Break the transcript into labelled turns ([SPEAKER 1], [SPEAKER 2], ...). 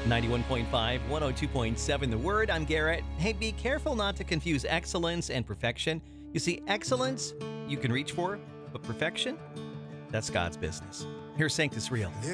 [SPEAKER 1] 91.5, 102.7 The Word. I'm Garrett. Hey, be careful not to confuse excellence and perfection. You see, excellence you can reach for, but perfection, that's God's business. Here's Sanctus Real.